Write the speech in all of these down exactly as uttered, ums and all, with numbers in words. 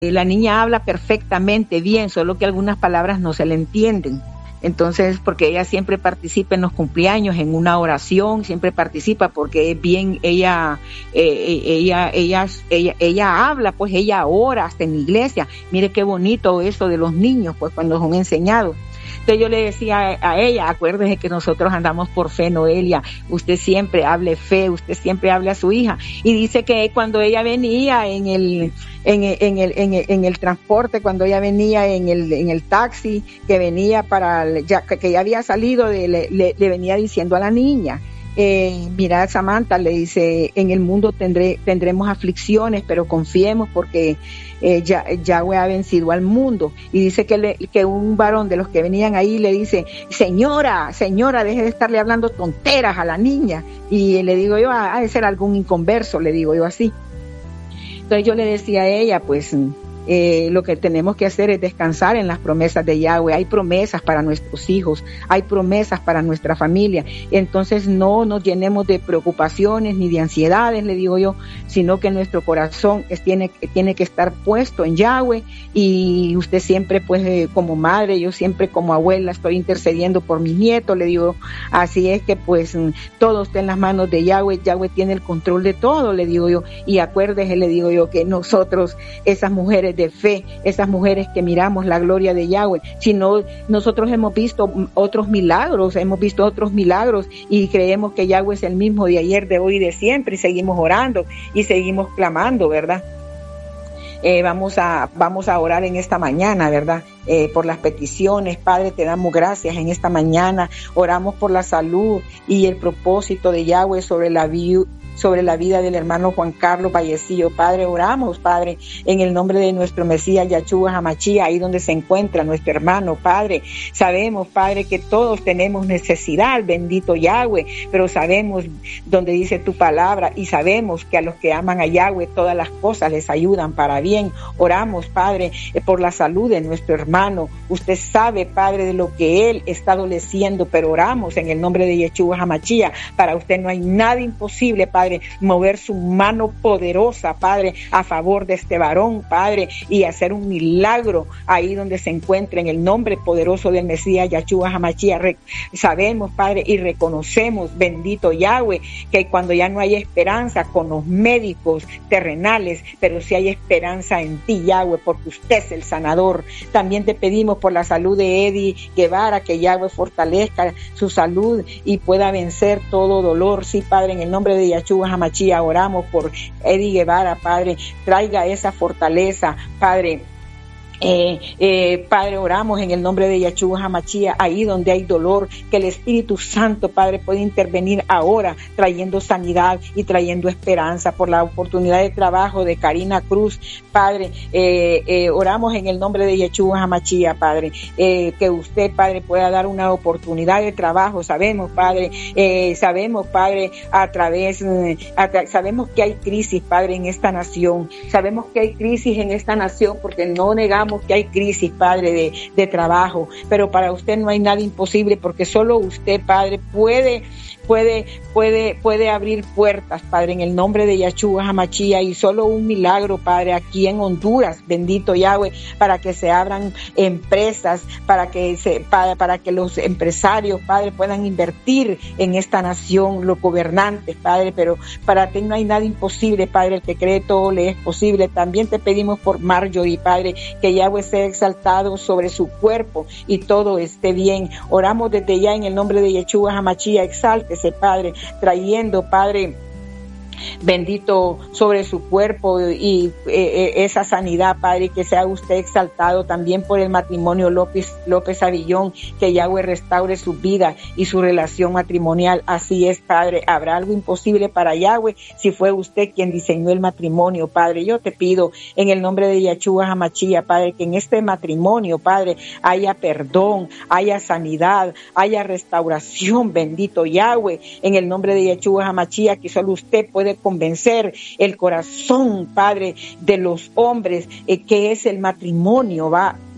La niña habla perfectamente bien, solo que algunas palabras no se le entienden. Entonces, porque ella siempre participa en los cumpleaños, en una oración, siempre participa porque es bien, ella, eh, ella, ella, ella, ella habla, pues ella ora hasta en la iglesia. Mire qué bonito eso de los niños, pues cuando son enseñados. Entonces yo le decía a ella, acuérdese que nosotros andamos por fe, Noelia, usted siempre hable fe, usted siempre hable a su hija. Y dice que cuando ella venía en el, en el, en el, en el, en el transporte, cuando ella venía en el, en el taxi, que venía para, ya, que ya había salido, de, le, le, le venía diciendo a la niña, Eh, mira, Samantha, le dice, en el mundo tendré, tendremos aflicciones, pero confiemos porque eh, ya, Yahweh ha vencido al mundo. Y dice que, le, que un varón de los que venían ahí le dice, señora, señora, deje de estarle hablando tonteras a la niña. Y le digo yo, ha de ser algún inconverso, le digo yo así. Entonces yo le decía a ella, pues, Eh, lo que tenemos que hacer es descansar en las promesas de Yahweh. Hay promesas para nuestros hijos, hay promesas para nuestra familia. Entonces no nos llenemos de preocupaciones ni de ansiedades, le digo yo, sino que nuestro corazón es, tiene, tiene que estar puesto en Yahweh. Y usted siempre, pues, eh, como madre, yo siempre como abuela estoy intercediendo por mis nietos, le digo. Así es que, pues, todo está en las manos de Yahweh. Yahweh tiene el control de todo, le digo yo. Y acuérdese, le digo yo, que nosotros, esas mujeres de fe, esas mujeres que miramos la gloria de Yahweh, sino nosotros hemos visto otros milagros, hemos visto otros milagros y creemos que Yahweh es el mismo de ayer, de hoy y de siempre, y seguimos orando y seguimos clamando, ¿verdad? Eh, vamos a vamos a orar en esta mañana, ¿verdad? Eh, por las peticiones, Padre, te damos gracias en esta mañana, oramos por la salud y el propósito de Yahweh sobre la vida sobre la vida del hermano Juan Carlos Vallecillo. Padre, oramos, Padre, en el nombre de nuestro Mesías Yahshua Hamashia, ahí donde se encuentra nuestro hermano, Padre. Sabemos, Padre, que todos tenemos necesidad, bendito Yahweh, pero sabemos donde dice tu palabra y sabemos que a los que aman a Yahweh todas las cosas les ayudan para bien. Oramos, Padre, por la salud de nuestro hermano. Usted sabe, Padre, de lo que él está adoleciendo, pero oramos en el nombre de Yahshua Hamashia. Para usted no hay nada imposible, Padre, mover su mano poderosa, Padre, a favor de este varón, Padre, y hacer un milagro ahí donde se encuentra en el nombre poderoso del Mesías Yahshua Hamashia. Re- sabemos, Padre, y reconocemos, bendito Yahweh, que cuando ya no hay esperanza con los médicos terrenales, pero sí hay esperanza en ti, Yahweh, porque usted es el sanador. También te pedimos por la salud de Eddie Guevara, que Yahweh fortalezca su salud y pueda vencer todo dolor. Sí, Padre, en el nombre de Yahshua Hamashia, oramos por Eddie Guevara, Padre, traiga esa fortaleza, Padre. Eh, eh, Padre, oramos en el nombre de Yahshua Hamashia, ahí donde hay dolor, que el Espíritu Santo, Padre, puede intervenir ahora, trayendo sanidad y trayendo esperanza. Por la oportunidad de trabajo de Karina Cruz, Padre, eh, eh, oramos en el nombre de Yahshua Hamashia, Padre, eh, que usted, Padre, pueda dar una oportunidad de trabajo. Sabemos, Padre, eh, sabemos, Padre, a través, eh, a tra- sabemos que hay crisis, Padre, en esta nación, sabemos que hay crisis en esta nación, porque no negamos que hay crisis, Padre, de, de trabajo, pero para usted no hay nada imposible, porque solo usted, Padre, puede puede puede puede abrir puertas, Padre, en el nombre de Yahshua Hamashia, y solo un milagro, Padre, aquí en Honduras, bendito Yahweh, para que se abran empresas, para que se para, para que los empresarios, Padre, puedan invertir en esta nación, los gobernantes, Padre, pero para ti no hay nada imposible, Padre, el que cree todo le es posible. También te pedimos por Marjorie, Padre, que Yahweh sea exaltado sobre su cuerpo y todo esté bien. Oramos desde ya en el nombre de Yahshua Hamashia, exáltese, Padre, trayendo, Padre, bendito sobre su cuerpo y eh, esa sanidad, Padre, que sea usted exaltado también por el matrimonio López López Avillón, que Yahweh restaure su vida y su relación matrimonial. Así es, Padre, habrá algo imposible para Yahweh si fue usted quien diseñó el matrimonio, Padre. Yo te pido en el nombre de Yahshua Hamashia, Padre, que en este matrimonio, Padre, haya perdón, haya sanidad, haya restauración, bendito Yahweh, en el nombre de Yahshua Hamashia, que solo usted puede convencer el corazón, Padre, de los hombres, eh, que es el matrimonio, va,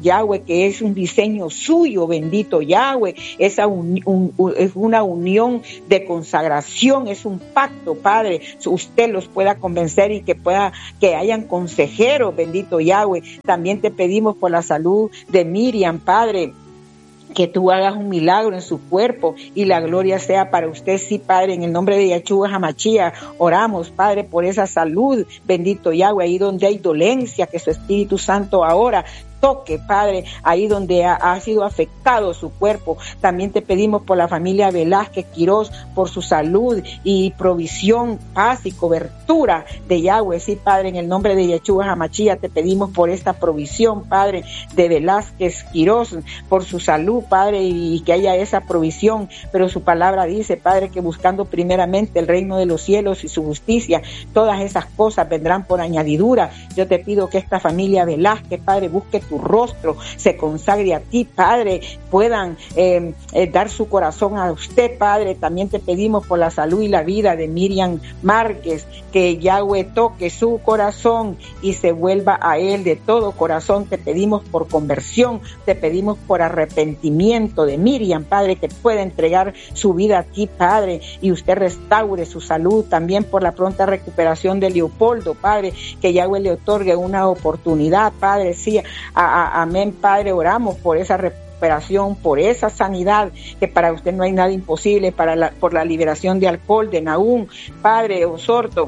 Yahweh, que es un diseño suyo, bendito Yahweh, esa un, un, un, es una unión de consagración, es un pacto, Padre, usted los pueda convencer y que pueda, que hayan consejeros, bendito Yahweh. También te pedimos por la salud de Miriam, Padre, que tú hagas un milagro en su cuerpo y la gloria sea para usted, sí, Padre, en el nombre de Yeshua HaMashiach, oramos, Padre, por esa salud, bendito Yahweh, ahí donde hay dolencia, que su Espíritu Santo ahora toque, Padre, ahí donde ha, ha sido afectado su cuerpo. También te pedimos por la familia Velázquez Quirós, por su salud y provisión, paz y cobertura de Yahweh. Sí, Padre, en el nombre de Yeshua HaMashiach te pedimos por esta provisión, Padre, de Velázquez Quirós, por su salud, Padre, y que haya esa provisión. Pero su palabra dice, Padre, que buscando primeramente el reino de los cielos y su justicia, todas esas cosas vendrán por añadidura. Yo te pido que esta familia Velázquez, Padre, busque tu rostro, se consagre a ti, Padre, puedan eh, eh, dar su corazón a usted, Padre. También te pedimos por la salud y la vida de Miriam Márquez, que Yahweh toque su corazón y se vuelva a él de todo corazón. Te pedimos por conversión, te pedimos por arrepentimiento de Miriam, Padre, que pueda entregar su vida a ti, Padre, y usted restaure su salud. También por la pronta recuperación de Leopoldo, Padre, que Yahweh le otorgue una oportunidad, Padre, sí, a A, a, amén, Padre, oramos por esa recuperación, por esa sanidad, que para usted no hay nada imposible, para la, por la liberación de alcohol, de Nahum, Padre, Osorto.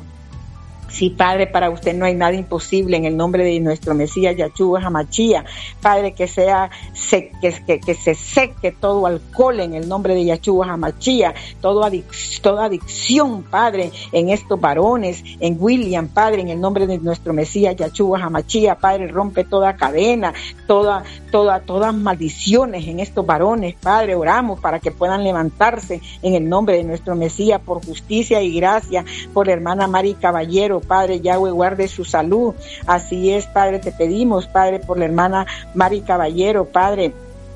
Sí, Padre, para usted no hay nada imposible, en el nombre de nuestro Mesías Yeshua HaMashiach. Padre, que sea se, que, que, que se seque todo alcohol en el nombre de Yeshua HaMashiach, todo adic, toda adicción, Padre, en estos varones, en William, Padre, en el nombre de nuestro Mesías Yeshua HaMashiach. Padre, rompe toda cadena, toda, toda, todas maldiciones en estos varones, Padre. Oramos para que puedan levantarse en el nombre de nuestro Mesías, por justicia y gracia, por la hermana Mari Caballero, Padre, Yahweh guarde su salud. Así es, Padre, te pedimos, Padre, por la hermana Mari Caballero, Padre,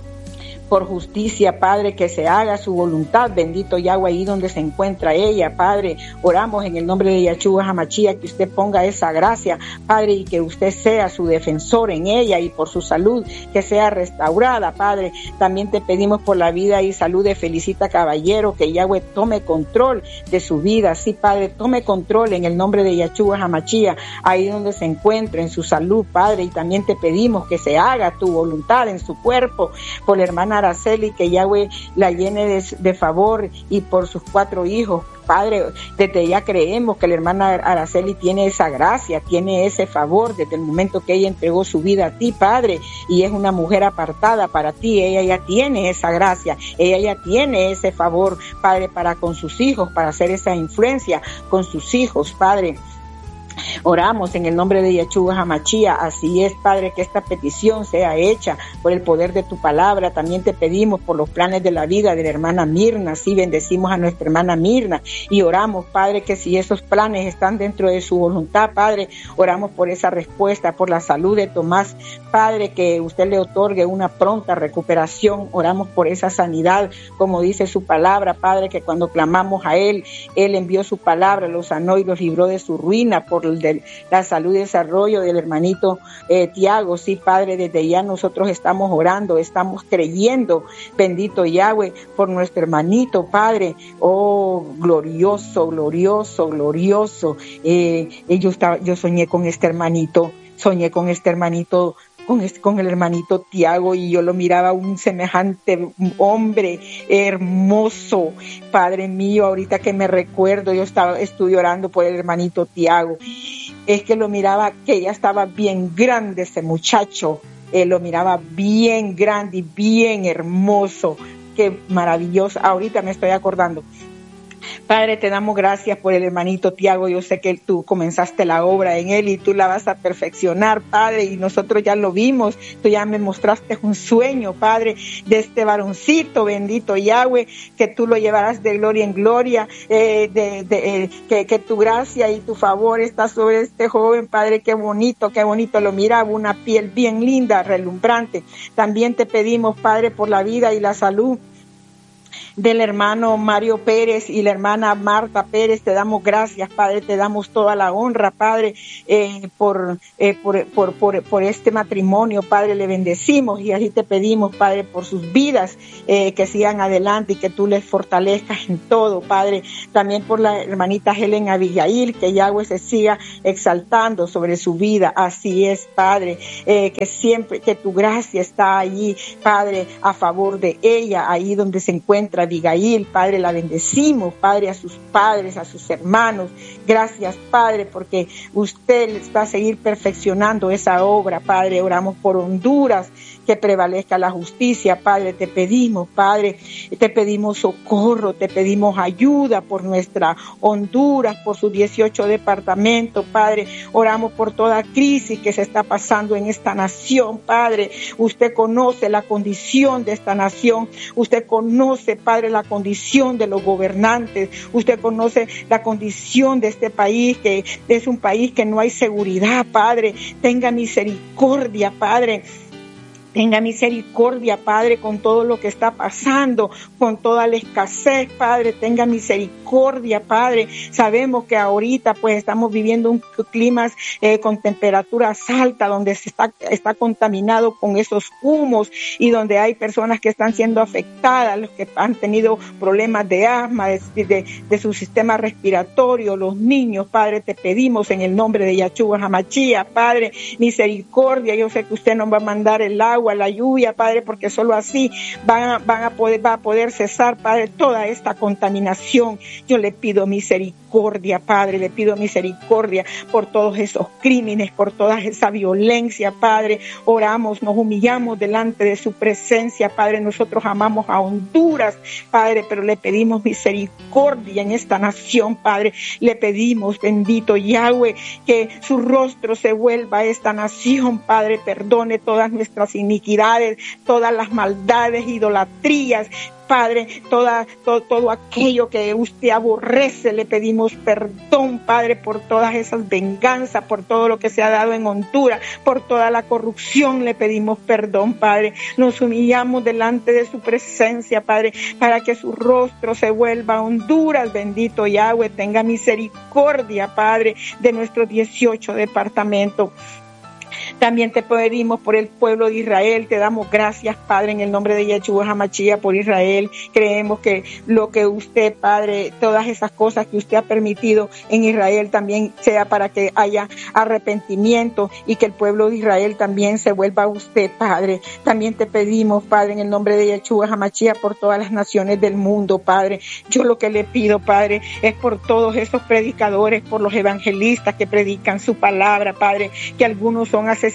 por justicia, Padre, que se haga su voluntad, bendito Yahweh, ahí donde se encuentra ella, Padre. Oramos en el nombre de Yeshua HaMashiach, que usted ponga esa gracia, Padre, y que usted sea su defensor en ella, y por su salud, que sea restaurada, Padre. También te pedimos por la vida y salud de Felicita Caballero, que Yahweh tome control de su vida, sí, Padre, tome control en el nombre de Yeshua HaMashiach, ahí donde se encuentre, en su salud, Padre. Y también te pedimos que se haga tu voluntad en su cuerpo, por la hermana Araceli, que Yahweh la llene de, de favor, y por sus cuatro hijos, Padre. Desde ya creemos que la hermana Araceli tiene esa gracia, tiene ese favor desde el momento que ella entregó su vida a ti, Padre, y es una mujer apartada para ti. Ella ya tiene esa gracia, ella ya tiene ese favor, Padre, para con sus hijos, para hacer esa influencia con sus hijos, Padre. Oramos en el nombre de Yeshua HaMashiach. Así es, Padre, que esta petición sea hecha por el poder de tu palabra. También te pedimos por los planes de la vida de la hermana Mirna. Sí, bendecimos a nuestra hermana Mirna y oramos, Padre, que si esos planes están dentro de su voluntad, Padre, oramos por esa respuesta, por la salud de Tomás, Padre, que usted le otorgue una pronta recuperación. Oramos por esa sanidad, como dice su palabra, Padre, que cuando clamamos a Él, Él envió su palabra, los sanó y los libró de su ruina, por de la salud y desarrollo del hermanito eh, Tiago. Sí, Padre, desde ya nosotros estamos orando, estamos creyendo, bendito Yahweh, por nuestro hermanito, Padre. Oh, glorioso, glorioso, glorioso. Eh, yo, estaba, yo soñé con este hermanito, soñé con este hermanito, Con, este, con el hermanito Tiago, y yo lo miraba un semejante hombre hermoso, Padre mío. Ahorita que me recuerdo, yo estaba, estuve orando por el hermanito Tiago, es que lo miraba, que ya estaba bien grande ese muchacho, eh, lo miraba bien grande y bien hermoso, qué maravilloso. Ahorita me estoy acordando. Padre, te damos gracias por el hermanito Tiago. Yo sé que tú comenzaste la obra en él y tú la vas a perfeccionar, Padre, y nosotros ya lo vimos. Tú ya me mostraste un sueño, Padre, de este varoncito, bendito Yahweh, que tú lo llevarás de gloria en gloria, eh, de, de, eh, que, que tu gracia y tu favor está sobre este joven, Padre. Qué bonito, qué bonito lo miraba, una piel bien linda, relumbrante. También te pedimos, Padre, por la vida y la salud del hermano Mario Pérez y la hermana Marta Pérez. Te damos gracias, Padre, te damos toda la honra, Padre, eh, por, eh, por, por, por, por este matrimonio, Padre, le bendecimos y así te pedimos, Padre, por sus vidas, eh, que sigan adelante y que tú les fortalezcas en todo, Padre. También por la hermanita Helen Abigail, que Yahweh se siga exaltando sobre su vida. Así es, Padre, eh, que siempre, que tu gracia está allí, Padre, a favor de ella, ahí donde se encuentra Abigail, Padre, la bendecimos, Padre, a sus padres, a sus hermanos. Gracias, Padre, porque usted les va a seguir perfeccionando esa obra, Padre. Oramos por Honduras, que prevalezca la justicia, Padre. Te pedimos, Padre, te pedimos socorro, te pedimos ayuda por nuestra Honduras, por sus dieciocho departamentos, Padre. Oramos por toda crisis que se está pasando en esta nación, Padre. Usted conoce la condición de esta nación, usted conoce, Padre, la condición de los gobernantes, usted conoce la condición de este país, que es un país que no hay seguridad, Padre. Tenga misericordia, Padre. Tenga misericordia, Padre, con todo lo que está pasando, con toda la escasez, Padre. Tenga misericordia, Padre. Sabemos que ahorita pues estamos viviendo un clima eh, con temperaturas altas, donde se está, está contaminado con esos humos y donde hay personas que están siendo afectadas, los que han tenido problemas de asma, de, de, de su sistema respiratorio, los niños, Padre. Te pedimos en el nombre de Yahshua HaMashiach, Padre, misericordia. Yo sé que usted nos va a mandar el agua, la lluvia, Padre, porque solo así van a, van a poder, va a poder cesar, Padre, toda esta contaminación. Yo le pido misericordia, Padre, le pido misericordia por todos esos crímenes, por toda esa violencia, Padre. Oramos, nos humillamos delante de su presencia, Padre. Nosotros amamos a Honduras, Padre, pero le pedimos misericordia en esta nación, Padre. Le pedimos, bendito Yahweh, que su rostro se vuelva a esta nación, Padre. Perdone todas nuestras iniquidades, todas las maldades, idolatrías, Padre, toda, todo, todo aquello que usted aborrece. Le pedimos perdón, Padre, por todas esas venganzas, por todo lo que se ha dado en Honduras, por toda la corrupción. Le pedimos perdón, Padre. Nos humillamos delante de su presencia, Padre, para que su rostro se vuelva a Honduras. Bendito Yahweh, tenga misericordia, Padre, de nuestros dieciocho departamentos. También te pedimos por el pueblo de Israel. Te damos gracias, Padre, en el nombre de Yahshua HaMashiach por Israel. Creemos que lo que usted, Padre, todas esas cosas que usted ha permitido en Israel también sea para que haya arrepentimiento y que el pueblo de Israel también se vuelva a usted, Padre. También te pedimos, Padre, en el nombre de Yahshua HaMashiach por todas las naciones del mundo, Padre. Yo lo que le pido, Padre, es por todos esos predicadores, por los evangelistas que predican su palabra, Padre, que algunos son asesinados.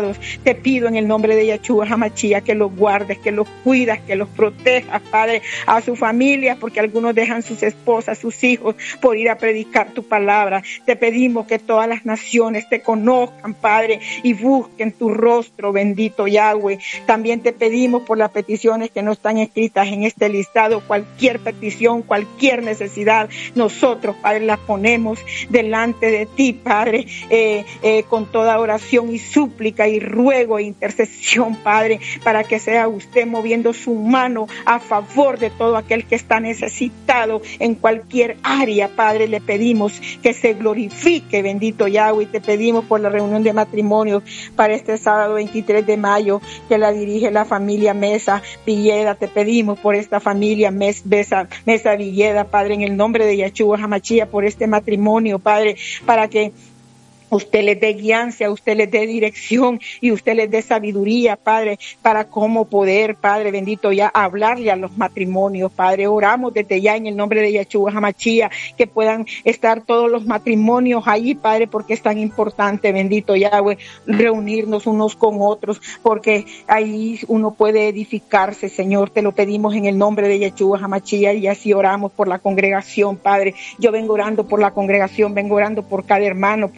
Te pido en el nombre de Yahshua HaMashiach que los guardes, que los cuidas, que los protejas, Padre, a sus familias, porque algunos dejan sus esposas, sus hijos, por ir a predicar tu palabra. Te pedimos que todas las naciones te conozcan, Padre, y busquen tu rostro, bendito Yahweh. También te pedimos por las peticiones que no están escritas en este listado, cualquier petición, cualquier necesidad, nosotros, Padre, las ponemos delante de ti, Padre, eh, eh, con toda oración y súplica y ruego e intercesión, Padre, para que sea usted moviendo su mano a favor de todo aquel que está necesitado en cualquier área, Padre. Le pedimos que se glorifique, bendito Yahweh. Te pedimos por la reunión de matrimonios para este sábado veintitrés de mayo, que la dirige la familia Mesa Villeda. Te pedimos por esta familia Mesa, Mesa Villeda, Padre, en el nombre de Yahshua HaMashiach, por este matrimonio, Padre, para que usted les dé guianza, usted les dé dirección y usted les dé sabiduría, Padre, para cómo poder, Padre bendito, ya hablarle a los matrimonios, Padre. Oramos desde ya en el nombre de Yahshua HaMashiach que puedan estar todos los matrimonios ahí, Padre, porque es tan importante, bendito Yahweh, reunirnos unos con otros, porque ahí uno puede edificarse, Señor. Te lo pedimos en el nombre de Yahshua HaMashiach y así oramos por la congregación, Padre. Yo vengo orando por la congregación, vengo orando por cada hermano, por cada hermana,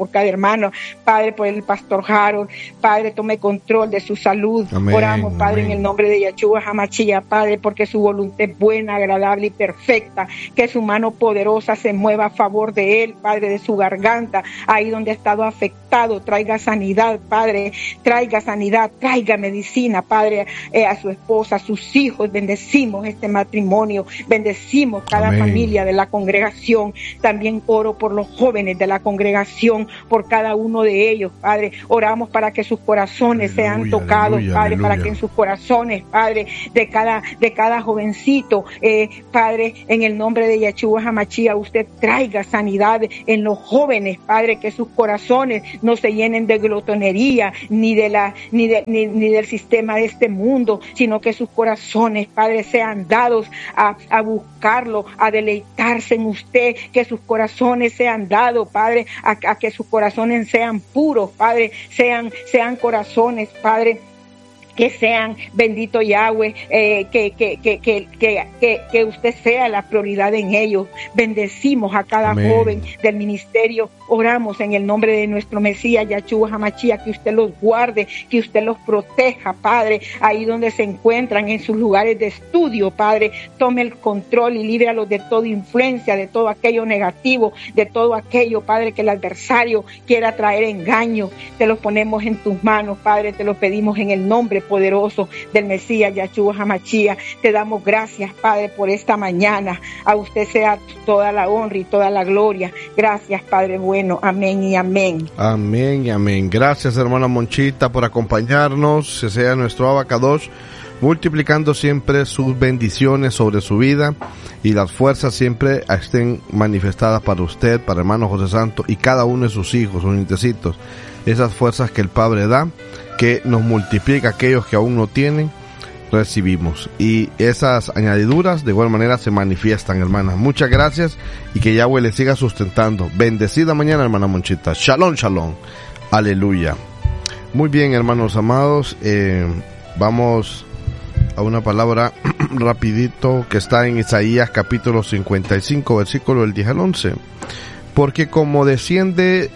hermano, Padre, por el pastor Harold, Padre, tome control de su salud. Amén, oramos, Padre, amén, en el nombre de Yeshua HaMashiach, Padre, porque su voluntad es buena, agradable y perfecta, que su mano poderosa se mueva a favor de él, Padre, de su garganta, ahí donde ha estado afectado, traiga sanidad, Padre, traiga sanidad, traiga medicina, Padre, eh, a su esposa, a sus hijos, bendecimos este matrimonio, bendecimos cada amén, familia de la congregación. También oro por los jóvenes de la congregación, por cada uno de ellos, Padre, oramos para que sus corazones aleluya, sean tocados, aleluya, Padre, aleluya, para que en sus corazones, Padre, de cada, de cada jovencito, eh, Padre, en el nombre de Yeshua HaMashiach, usted traiga sanidad en los jóvenes, Padre, que sus corazones no se llenen de glotonería, ni de la, ni de, ni, ni del sistema de este mundo, sino que sus corazones, Padre, sean dados a, a buscarlo, a deleitarse en usted, que sus corazones sean dados, Padre, a, a que sus corazones sean puros, Padre, sean, sean corazones, Padre, que sean, bendito Yahweh, eh, que, que, que, que, que, que, que usted sea la prioridad en ellos. Bendecimos a cada amén, joven del ministerio. Oramos en el nombre de nuestro Mesías, Yeshua HaMashiach, que usted los guarde, que usted los proteja, Padre, ahí donde se encuentran, en sus lugares de estudio, Padre. Tome el control y líbralos de toda influencia, de todo aquello negativo, de todo aquello, Padre, que el adversario quiera traer engaño. Te los ponemos en tus manos, Padre, te lo pedimos en el nombre poderoso del Mesías, Yeshua HaMashiach. Te damos gracias, Padre, por esta mañana. A usted sea toda la honra y toda la gloria. Gracias, Padre bueno. Amén y amén. Amén y amén. Gracias, hermana Monchita, por acompañarnos. Que sea nuestro abacados, multiplicando siempre sus bendiciones sobre su vida y las fuerzas siempre estén manifestadas para usted, para hermano José Santo y cada uno de sus hijos, sus nietecitos. Esas fuerzas que el Padre da, que nos multiplica aquellos que aún no tienen, recibimos. Y esas añadiduras de igual manera se manifiestan, hermanas. Muchas gracias y que Yahweh le siga sustentando. Bendecida mañana, hermana Monchita. Shalom, shalom. Aleluya. Muy bien, hermanos amados. Eh, vamos a una palabra rapidito que está en Isaías capítulo cincuenta y cinco, versículo del diez al once. Porque como desciende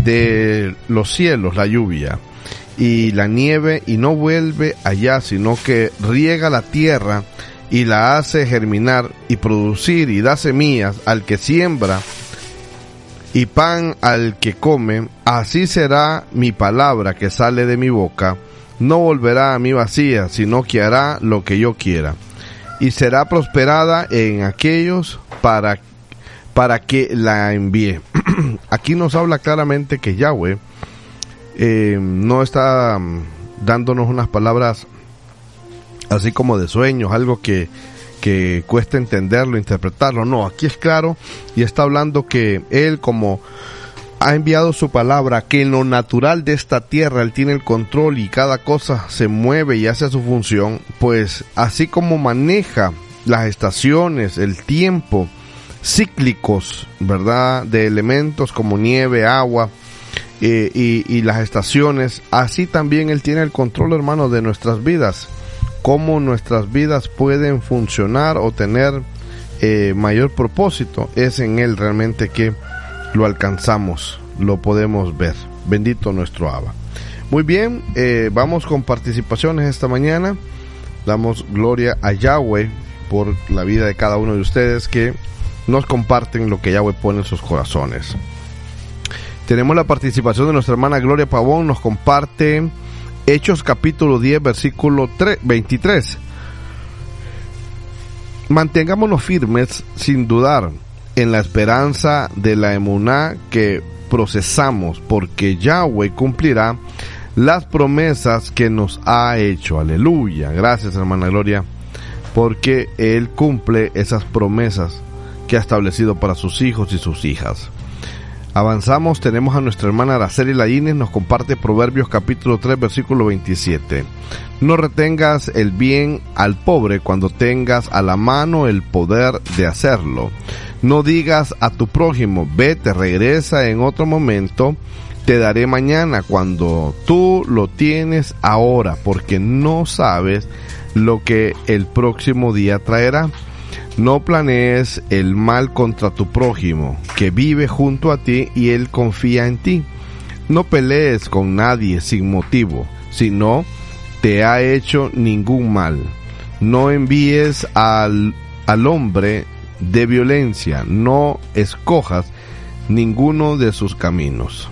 de los cielos la lluvia y la nieve y no vuelve allá, sino que riega la tierra y la hace germinar y producir y da semillas al que siembra y pan al que come, así será mi palabra que sale de mi boca, no volverá a mí vacía, sino que hará lo que yo quiera, y será prosperada en aquellos para, para que la envíe. Aquí nos habla claramente que Yahweh eh, no está um, dándonos unas palabras así como de sueños, algo que que cuesta entenderlo, interpretarlo. No, aquí es claro y está hablando que Él, como ha enviado su palabra, que en lo natural de esta tierra Él tiene el control y cada cosa se mueve y hace su función, pues así como maneja las estaciones, el tiempo, cíclicos, ¿verdad?, de elementos como nieve, agua eh, y, y las estaciones, así también Él tiene el control, hermano, de nuestras vidas. Cómo nuestras vidas pueden funcionar o tener eh, mayor propósito, es en Él realmente que lo alcanzamos, lo podemos ver. Bendito nuestro Abba. Muy bien, eh, vamos con participaciones esta mañana. Damos gloria a Yahweh por la vida de cada uno de ustedes que nos comparten lo que Yahweh pone en sus corazones. Tenemos la participación de nuestra hermana Gloria Pavón, nos comparte Hechos capítulo diez, versículo veintitrés. Mantengámonos firmes sin dudar en la esperanza de la emuná que procesamos, porque Yahweh cumplirá las promesas que nos ha hecho. Aleluya. Gracias, hermana Gloria, porque Él cumple esas promesas que ha establecido para sus hijos y sus hijas. Avanzamos, tenemos a nuestra hermana Araceli Laínez, nos comparte Proverbios capítulo tres, versículo veintisiete. No retengas el bien al pobre cuando tengas a la mano el poder de hacerlo. No digas a tu prójimo, vete, regresa en otro momento, te daré mañana, cuando tú lo tienes ahora, porque no sabes lo que el próximo día traerá. No planees el mal contra tu prójimo, que vive junto a ti y él confía en ti. No pelees con nadie sin motivo, si no te ha hecho ningún mal. No envíes al, al hombre de violencia, no escojas ninguno de sus caminos.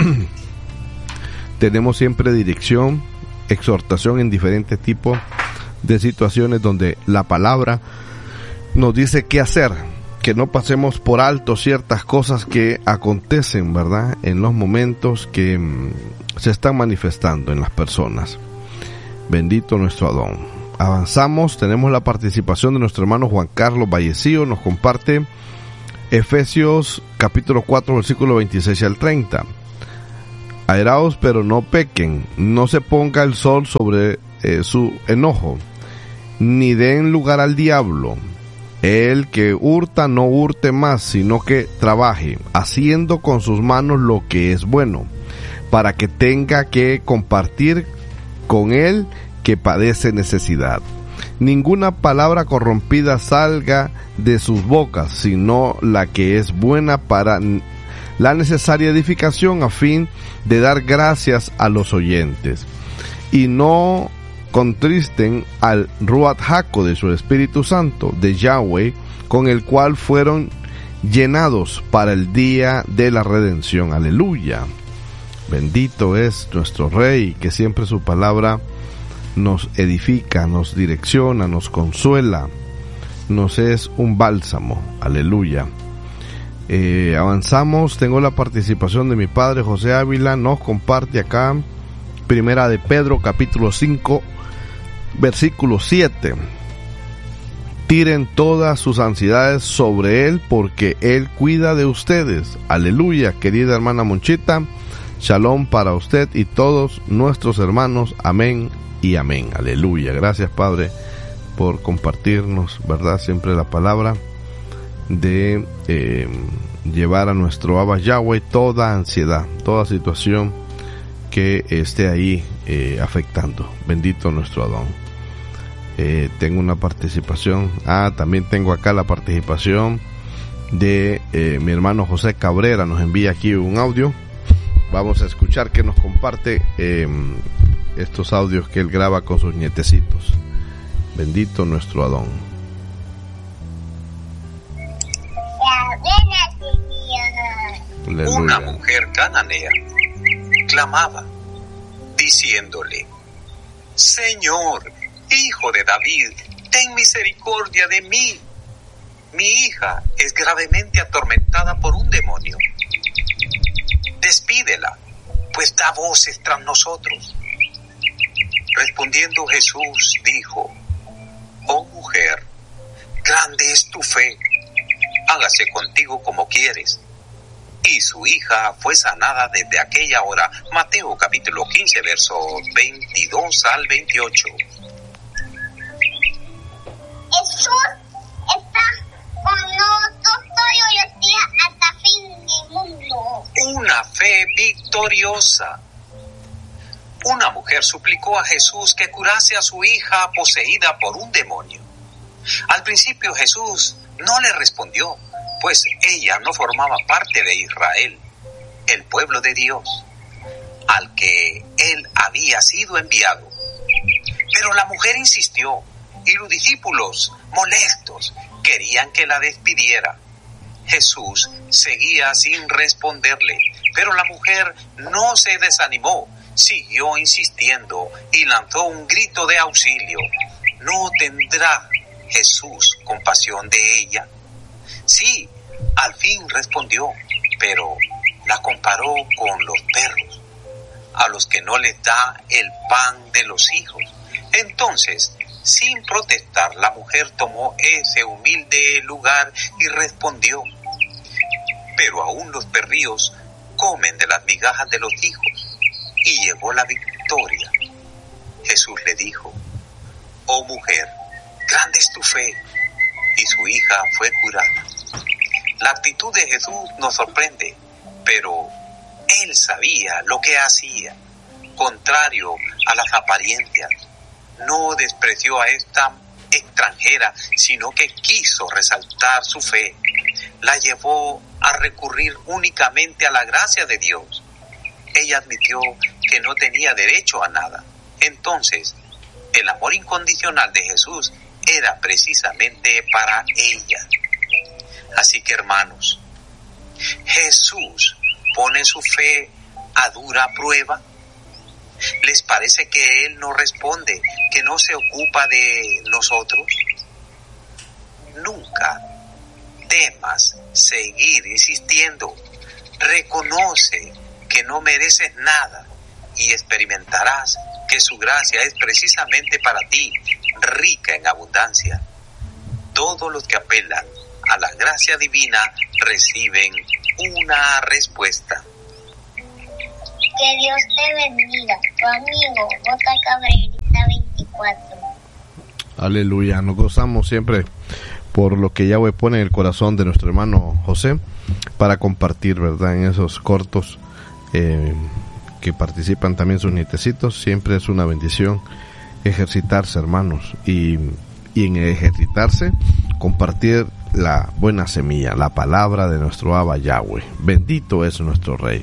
Tenemos siempre dirección, exhortación en diferentes tipos de situaciones donde la palabra nos dice qué hacer, que no pasemos por alto ciertas cosas que acontecen, ¿verdad?, en los momentos que mmm, se están manifestando en las personas. Bendito nuestro Adón. Avanzamos, tenemos la participación de nuestro hermano Juan Carlos Vallecillo, nos comparte Efesios capítulo cuatro, versículo veintiséis al treinta. Airaos, pero no pequen, no se ponga el sol sobre eh, su enojo, ni den lugar al diablo. El que hurta no hurte más, sino que trabaje, haciendo con sus manos lo que es bueno, para que tenga que compartir con él que padece necesidad. Ninguna palabra corrompida salga de sus bocas, sino la que es buena para la necesaria edificación, a fin de dar gracias a los oyentes. Y no contristen al Ruach Haco de su Espíritu Santo, de Yahweh, con el cual fueron llenados para el día de la redención. Aleluya. Bendito es nuestro Rey, que siempre su palabra nos edifica, nos direcciona, nos consuela, nos es un bálsamo. Aleluya. Eh, avanzamos, tengo la participación de mi padre José Ávila, nos comparte acá Primera de Pedro capítulo cinco versículo siete. Tiren todas sus ansiedades sobre él, porque él cuida de ustedes. Aleluya, querida hermana Monchita. Shalom para usted y todos nuestros hermanos. Amén y amén. Aleluya. Gracias, Padre, por compartirnos, ¿verdad?, siempre la palabra de eh, llevar a nuestro Abba Yahweh toda ansiedad, toda situación que esté ahí eh, afectando. Bendito nuestro Adón. Eh, tengo una participación. Ah, también tengo acá la participación de eh, mi hermano José Cabrera. Nos envía aquí un audio. Vamos a escuchar que nos comparte eh, estos audios que él graba con sus nietecitos. Bendito nuestro Adón. Aleluya. Una mujer cananea clamaba, diciéndole: Señor, Hijo de David, ten misericordia de mí. Mi hija es gravemente atormentada por un demonio. Despídela, pues da voces tras nosotros. Respondiendo Jesús dijo: Oh mujer, grande es tu fe, hágase contigo como quieres. Y su hija fue sanada desde aquella hora. Mateo capítulo quince, versos veintidós al veintiocho. Jesús está con nosotros todos los días hasta fin del mundo. Una fe victoriosa. Una mujer suplicó a Jesús que curase a su hija poseída por un demonio. Al principio Jesús no le respondió, pues ella no formaba parte de Israel, el pueblo de Dios, al que él había sido enviado. Pero la mujer insistió, y los discípulos, molestos, querían que la despidiera. Jesús seguía sin responderle, pero la mujer no se desanimó, siguió insistiendo y lanzó un grito de auxilio. ¿No tendrá Jesús compasión de ella? Sí, al fin respondió, pero la comparó con los perros, a los que no les da el pan de los hijos. Entonces, sin protestar, la mujer tomó ese humilde lugar y respondió: pero aún los perrillos comen de las migajas de los hijos. Y llegó la victoria. Jesús le dijo: oh mujer, grande es tu fe, y su hija fue curada. La actitud de Jesús nos sorprende, pero él sabía lo que hacía. Contrario a las apariencias, no despreció a esta extranjera, sino que quiso resaltar su fe. La llevó a recurrir únicamente a la gracia de Dios. ella admitió que no tenía derecho a nada. Entonces, el amor incondicional de Jesús era precisamente para ella. Así que, hermanos, Jesús pone su fe a dura prueba. ¿Les parece que Él no responde, que no se ocupa de nosotros? Nunca temas seguir insistiendo. Reconoce que no mereces nada y experimentarás que su gracia es precisamente para ti, rica en abundancia. Todos los que apelan a la gracia divina reciben una respuesta. Que Dios te bendiga, tu amigo J. Cabrerita veinticuatro. Aleluya, nos gozamos siempre por lo que Yahweh pone en el corazón de nuestro hermano José para compartir, ¿verdad? En esos cortos eh, que participan también sus nietecitos. Siempre es una bendición ejercitarse, hermanos, y, y en ejercitarse compartir la buena semilla, la palabra de nuestro Abba Yahweh. Bendito es nuestro Rey.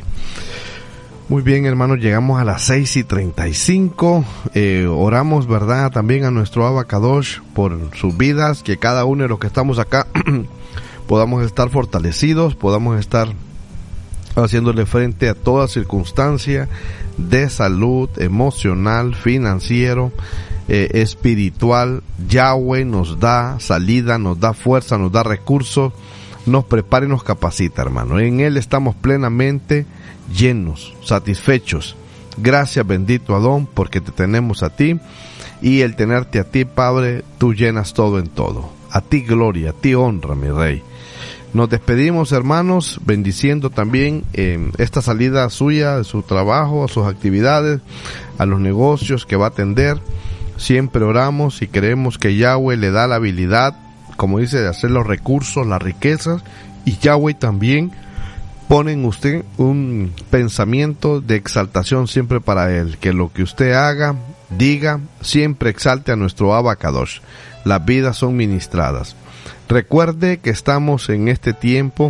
Muy bien, hermanos, llegamos a las seis y treinta y cinco. Eh, oramos, ¿verdad?, también a nuestro Abba Kadosh por sus vidas, que cada uno de los que estamos acá podamos estar fortalecidos, podamos estar haciéndole frente a toda circunstancia de salud, emocional, financiero, eh, espiritual. Yahweh nos da salida, nos da fuerza, nos da recursos, nos prepara y nos capacita, hermano. En Él estamos plenamente llenos, satisfechos. Gracias, bendito Adón, porque te tenemos a ti, y el tenerte a ti, Padre, tú llenas todo en todo. A ti gloria, a ti honra, mi Rey. Nos despedimos, hermanos, bendiciendo también eh, esta salida suya, de su trabajo, a sus actividades, a los negocios que va a atender. Siempre oramos y creemos que Yahweh le da la habilidad, como dice, de hacer los recursos, las riquezas, y Yahweh también pone en usted un pensamiento de exaltación siempre para Él, que lo que usted haga, diga, siempre exalte a nuestro Abba Kadosh. Las vidas son ministradas. Recuerde que estamos en este tiempo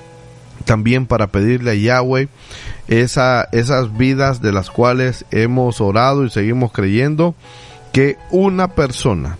también para pedirle a Yahweh esa, esas vidas de las cuales hemos orado y seguimos creyendo, que una persona,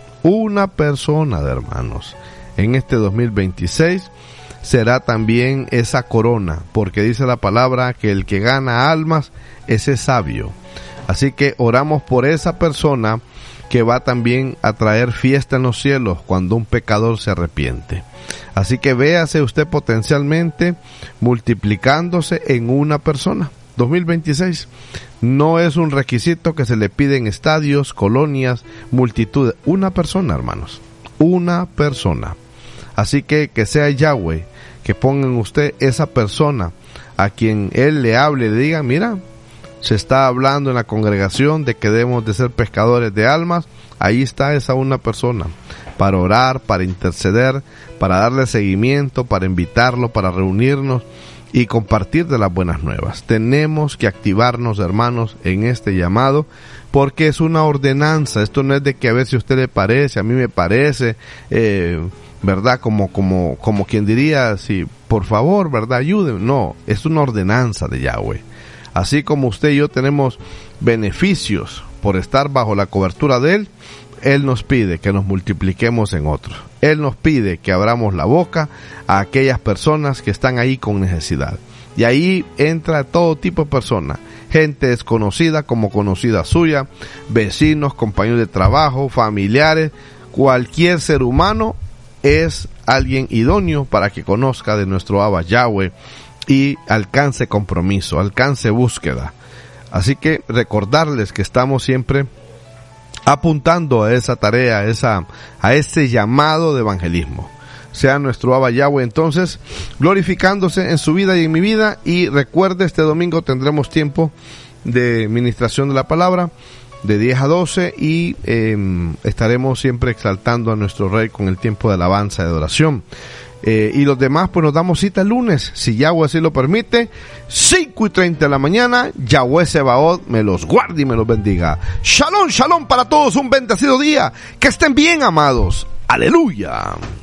una persona de hermanos, en este dos mil veintiséis será también esa corona, porque dice la palabra que el que gana almas, ese es sabio. Así que oramos por esa persona que va también a traer fiesta en los cielos cuando un pecador se arrepiente. Así que véase usted potencialmente multiplicándose en una persona. dos mil veintiséis no es un requisito que se le pide en estadios, colonias, multitudes. Una persona, hermanos, una persona. Así que que sea Yahweh que ponga en usted esa persona a quien Él le hable, le diga, mira, se está hablando en la congregación de que debemos de ser pescadores de almas. Ahí está esa una persona para orar, para interceder, para darle seguimiento, para invitarlo, para reunirnos y compartir de las buenas nuevas. Tenemos que activarnos, hermanos, en este llamado, porque es una ordenanza. Esto no es de que a ver si a usted le parece, a mí me parece, eh, ¿verdad? Como, como, como quien diría, si, por favor, ¿verdad? Ayúdenme. No, es una ordenanza de Yahweh. Así como usted y yo tenemos beneficios por estar bajo la cobertura de Él, Él nos pide que nos multipliquemos en otros. Él nos pide que abramos la boca a aquellas personas que están ahí con necesidad. Y ahí entra todo tipo de personas, gente desconocida como conocida suya, vecinos, compañeros de trabajo, familiares, cualquier ser humano es alguien idóneo para que conozca de nuestro Abba Yahweh y alcance compromiso, alcance búsqueda. Así que recordarles que estamos siempre apuntando a esa tarea, a, esa, a ese llamado de evangelismo. Sea nuestro Abba Yahweh entonces glorificándose en su vida y en mi vida. Y recuerde, este domingo tendremos tiempo de ministración de la palabra de diez a doce y eh, estaremos siempre exaltando a nuestro Rey con el tiempo de alabanza y de adoración. Eh, y los demás pues nos damos cita el lunes, si Yahweh así lo permite, cinco y treinta de la mañana. Yahweh Sebaot me los guarde y me los bendiga. Shalom, shalom para todos, un bendecido día, que estén bien, amados. Aleluya.